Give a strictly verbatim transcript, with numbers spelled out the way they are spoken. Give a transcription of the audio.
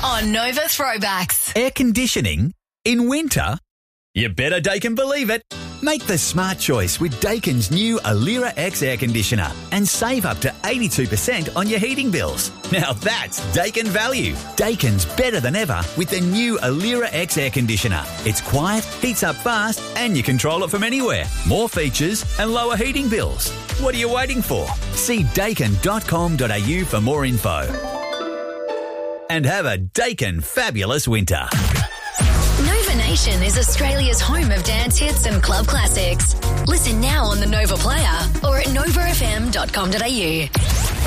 on Nova Throwbacks. Air conditioning in winter? You better Dakin believe it. Make the smart choice with Dakin's new Alira X air conditioner and save up to eighty-two percent on your heating bills. Now that's Dakin value. Dakin's better than ever with the new Alira X air conditioner. It's quiet, heats up fast, and you control it from anywhere. More features and lower heating bills. What are you waiting for? See dakin dot com dot a u for more info. And have a Dakin fabulous winter. Nova Nation is Australia's home of dance hits and club classics. Listen now on the Nova Player or at nova f m dot com dot a u.